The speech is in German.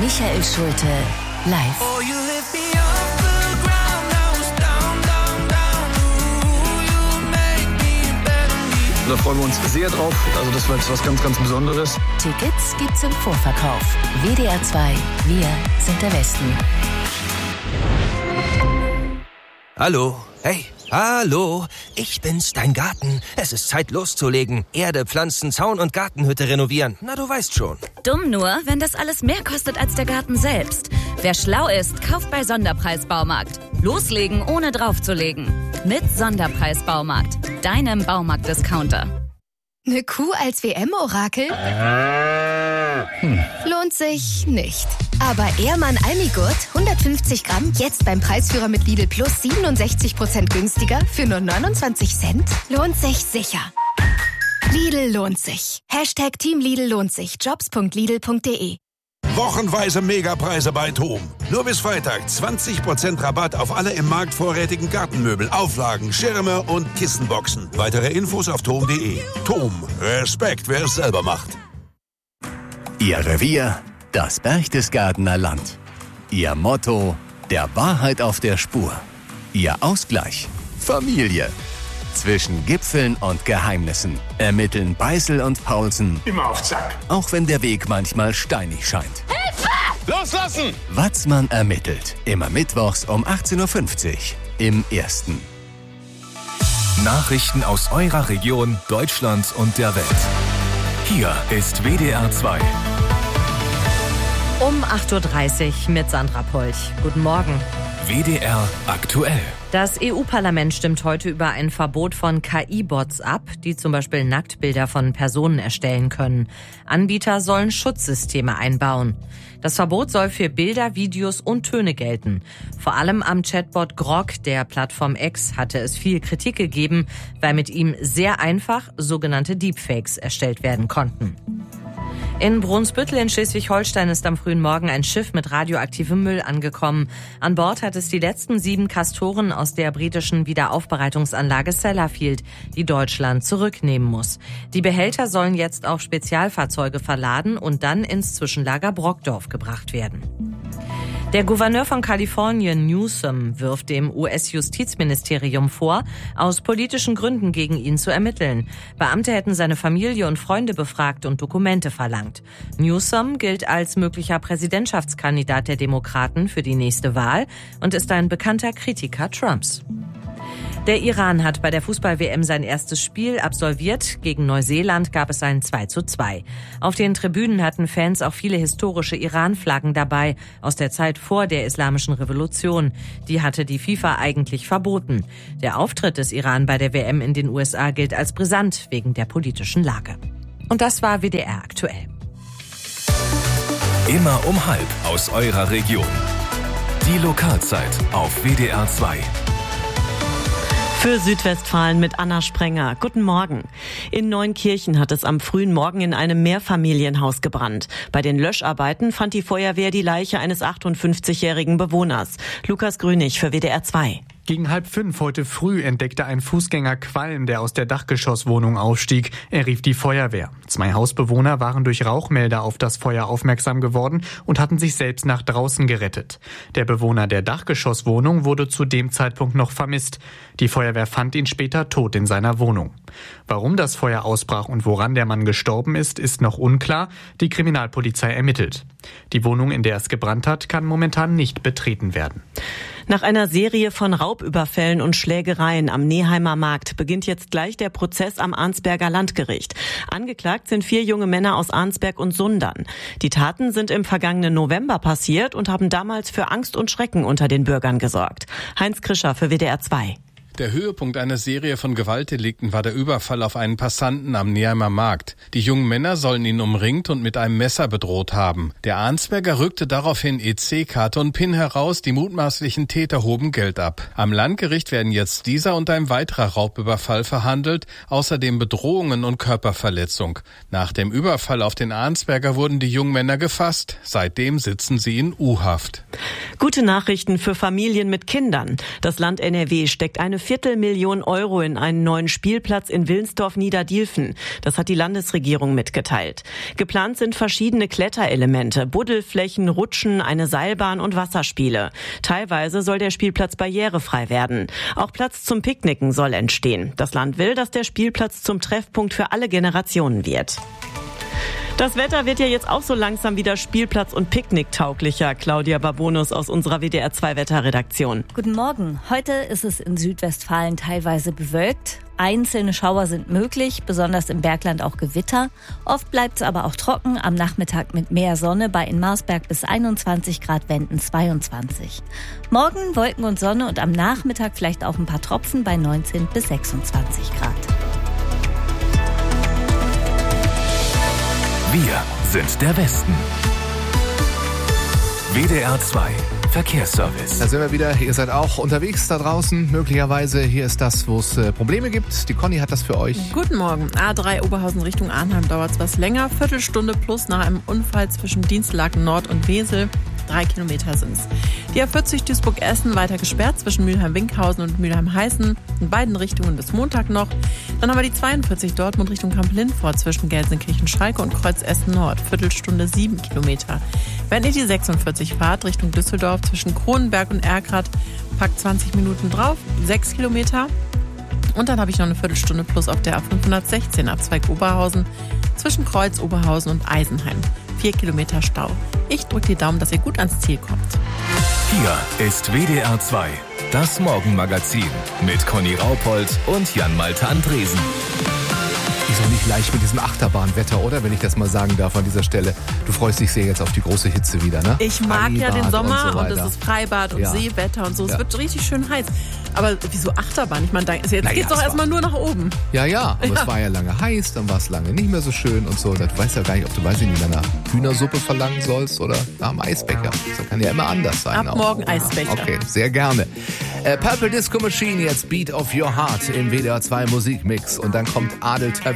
Michael Schulte live. Da freuen wir uns sehr drauf. Also das wird was ganz, ganz Besonderes. Tickets gibt's im Vorverkauf. WDR 2, wir sind der Westen. Hallo, hey, hallo, ich bin's, dein Garten. Es ist Zeit loszulegen. Erde, Pflanzen, Zaun und Gartenhütte renovieren. Na, du weißt schon. Dumm nur, wenn das alles mehr kostet als der Garten selbst. Wer schlau ist, kauft bei Sonderpreis Baumarkt. Loslegen, ohne draufzulegen. Mit Sonderpreis Baumarkt, deinem Baumarkt-Discounter. Eine Kuh als WM-Orakel? Lohnt sich nicht. Aber Ehrmann Almigurt, 150 Gramm, jetzt beim Preisführer mit Lidl Plus 67% günstiger für nur 29 Cent? Lohnt sich sicher. Lidl lohnt sich. Hashtag Team Lidl lohnt sich. Jobs.lidl.de. Wochenweise Megapreise bei TOM. Nur bis Freitag 20% Rabatt auf alle im Markt vorrätigen Gartenmöbel, Auflagen, Schirme und Kissenboxen. Weitere Infos auf tom.de. TOM. Respekt, wer es selber macht. Ihr Revier, das Berchtesgadener Land. Ihr Motto, der Wahrheit auf der Spur. Ihr Ausgleich, Familie. Zwischen Gipfeln und Geheimnissen ermitteln Beißel und Paulsen. Immer auf Zack. Auch wenn der Weg manchmal steinig scheint. Hilfe! Loslassen! Watzmann ermittelt. Immer mittwochs um 18.50 Uhr im Ersten. Nachrichten aus eurer Region, Deutschland und der Welt. Hier ist WDR 2. Um 8.30 Uhr mit Sandra Polch. Guten Morgen. WDR aktuell. Das EU-Parlament stimmt heute über ein Verbot von KI-Bots ab, die zum Beispiel Nacktbilder von Personen erstellen können. Anbieter sollen Schutzsysteme einbauen. Das Verbot soll für Bilder, Videos und Töne gelten. Vor allem am Chatbot Grok der Plattform X hatte es viel Kritik gegeben, weil mit ihm sehr einfach sogenannte Deepfakes erstellt werden konnten. In Brunsbüttel in Schleswig-Holstein ist am frühen Morgen ein Schiff mit radioaktivem Müll angekommen. An Bord hat es die letzten 7 Castoren aus der britischen Wiederaufbereitungsanlage Sellafield, die Deutschland zurücknehmen muss. Die Behälter sollen jetzt auf Spezialfahrzeuge verladen und dann ins Zwischenlager Brockdorf gebracht werden. Der Gouverneur von Kalifornien, Newsom, wirft dem US-Justizministerium vor, aus politischen Gründen gegen ihn zu ermitteln. Beamte hätten seine Familie und Freunde befragt und Dokumente verlangt. Newsom gilt als möglicher Präsidentschaftskandidat der Demokraten für die nächste Wahl und ist ein bekannter Kritiker Trumps. Der Iran hat bei der Fußball-WM sein erstes Spiel absolviert. Gegen Neuseeland gab es ein 2:2. Auf den Tribünen hatten Fans auch viele historische Iran-Flaggen dabei, aus der Zeit vor der Islamischen Revolution. Die hatte die FIFA eigentlich verboten. Der Auftritt des Iran bei der WM in den USA gilt als brisant wegen der politischen Lage. Und das war WDR aktuell. Immer um 12:30 aus eurer Region. Die Lokalzeit auf WDR 2. Für Südwestfalen mit Anna Sprenger. Guten Morgen. In Neunkirchen hat es am frühen Morgen in einem Mehrfamilienhaus gebrannt. Bei den Löscharbeiten fand die Feuerwehr die Leiche eines 58-jährigen Bewohners. Lukas Grünig für WDR 2. Gegen 4:30 heute früh entdeckte ein Fußgänger Qualm, der aus der Dachgeschosswohnung aufstieg. Er rief die Feuerwehr. 2 Hausbewohner waren durch Rauchmelder auf das Feuer aufmerksam geworden und hatten sich selbst nach draußen gerettet. Der Bewohner der Dachgeschosswohnung wurde zu dem Zeitpunkt noch vermisst. Die Feuerwehr fand ihn später tot in seiner Wohnung. Warum das Feuer ausbrach und woran der Mann gestorben ist, ist noch unklar. Die Kriminalpolizei ermittelt. Die Wohnung, in der es gebrannt hat, kann momentan nicht betreten werden. Nach einer Serie von Raubüberfällen und Schlägereien am Neheimer Markt beginnt jetzt gleich der Prozess am Arnsberger Landgericht. Angeklagt sind 4 junge Männer aus Arnsberg und Sundern. Die Taten sind im vergangenen November passiert und haben damals für Angst und Schrecken unter den Bürgern gesorgt. Heinz Krischer für WDR 2. Der Höhepunkt einer Serie von Gewaltdelikten war der Überfall auf einen Passanten am Neheimer Markt. Die jungen Männer sollen ihn umringt und mit einem Messer bedroht haben. Der Arnsberger rückte daraufhin EC-Karte und PIN heraus, die mutmaßlichen Täter hoben Geld ab. Am Landgericht werden jetzt dieser und ein weiterer Raubüberfall verhandelt, außerdem Bedrohungen und Körperverletzung. Nach dem Überfall auf den Arnsberger wurden die jungen Männer gefasst. Seitdem sitzen sie in U-Haft. Gute Nachrichten für Familien mit Kindern. Das Land NRW steckt eine 250.000 € in einen neuen Spielplatz in Wilnsdorf-Niederdielfen. Das hat die Landesregierung mitgeteilt. Geplant sind verschiedene Kletterelemente, Buddelflächen, Rutschen, eine Seilbahn und Wasserspiele. Teilweise soll der Spielplatz barrierefrei werden. Auch Platz zum Picknicken soll entstehen. Das Land will, dass der Spielplatz zum Treffpunkt für alle Generationen wird. Das Wetter wird ja jetzt auch so langsam wieder Spielplatz- und Picknicktauglicher. Claudia Babonus aus unserer WDR-2-Wetterredaktion. Guten Morgen. Heute ist es in Südwestfalen teilweise bewölkt. Einzelne Schauer sind möglich, besonders im Bergland auch Gewitter. Oft bleibt es aber auch trocken, am Nachmittag mit mehr Sonne, bei in Marsberg bis 21 Grad, Wenden 22. Morgen Wolken und Sonne und am Nachmittag vielleicht auch ein paar Tropfen bei 19 bis 26 Grad. Wir sind der Westen. WDR 2 Verkehrsservice. Da sind wir wieder. Ihr seid auch unterwegs da draußen. Möglicherweise hier ist das, wo es Probleme gibt. Die Conny hat das für euch. Guten Morgen. A3 Oberhausen Richtung Arnheim dauert es was länger. Viertelstunde plus nach einem Unfall zwischen Dienstlaken Nord und Wesel. 3 Kilometer sind's. Die A40 Duisburg-Essen weiter gesperrt zwischen Mülheim-Winkhausen und Mülheim-Heißen. In beiden Richtungen bis Montag noch. Dann haben wir die 42 Dortmund Richtung Kamp-Lindfort zwischen Gelsenkirchen-Schalke und Kreuz-Essen-Nord. Viertelstunde 7 Kilometer. Wenn ihr die 46 fahrt Richtung Düsseldorf zwischen Kronenberg und Erkrath, packt 20 Minuten drauf, 6 Kilometer. Und dann habe ich noch eine Viertelstunde plus auf der A516 Abzweig Oberhausen zwischen Kreuz, Oberhausen und Eisenheim. 4 Kilometer Stau. Ich drücke die Daumen, dass ihr gut ans Ziel kommt. Hier ist WDR 2, das Morgenmagazin mit Conny Raupold und Jan-Malte Andresen. Ist auch nicht leicht mit diesem Achterbahnwetter, oder? Wenn ich das mal sagen darf an dieser Stelle. Du freust dich sehr jetzt auf die große Hitze wieder, ne? Ich mag ja den Sommer und es ist Freibad und Seewetter und so. Es wird richtig schön heiß. Aber wieso Achterbahn? Ich meine, jetzt geht's doch erstmal nur nach oben. Ja, aber es war ja lange heiß, dann war es lange nicht mehr so schön und so. Du weißt ja gar nicht, ob du nach Hühnersuppe verlangen sollst oder nach einem Eisbecher. Das kann ja immer anders sein. Ab morgen Eisbecher. Okay, sehr gerne. Purple Disco Machine, jetzt Beat of Your Heart im WDR 2 Musikmix. Und dann kommt Adel Tawil.